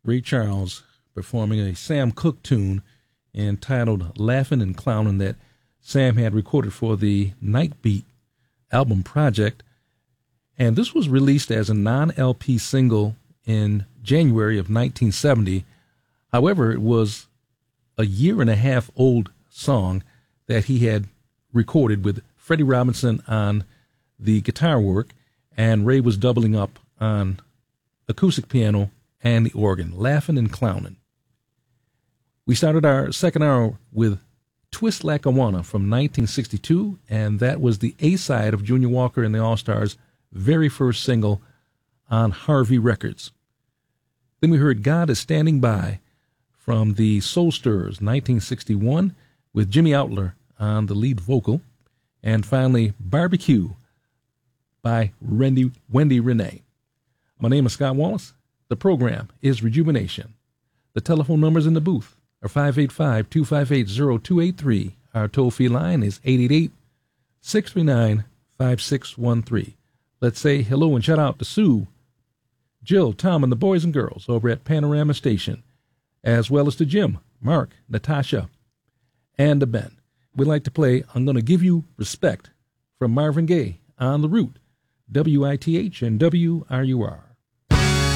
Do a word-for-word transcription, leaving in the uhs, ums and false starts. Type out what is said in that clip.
Ray Charles performing a Sam Cooke tune entitled Laughing and Clowning that Sam had recorded for the Night Beat album project. And this was released as a non-L P single in January of nineteen seventy. However, it was a year and a half old song that he had recorded with Freddie Robinson on the guitar work, and Ray was doubling up on acoustic piano and the organ, Laughing and Clowning. We started our second hour with Twist Lackawanna from nineteen sixty-two, and that was the A-side of Junior Walker and the All-Stars' very first single on Harvey Records. Then we heard God is Standing By from the Soul Stirrers, nineteen sixty-one, with Jimmy Outler on the lead vocal. And finally, Barbecue by Wendy, Wendy Renee. My name is Scott Wallace. The program is Rejuvenation. The telephone numbers in the booth are five eight five, two five eight, zero two eight three. Our toll-free line is eight eight eight, six three nine, five six one three. Let's say hello and shout out to Sue, Jill, Tom, and the boys and girls over at Panorama Station, as well as to Jim, Mark, Natasha, and to Ben. We'd like to play I'm Gonna Give You Respect from Marvin Gaye on the Root, W I T H and W R U R.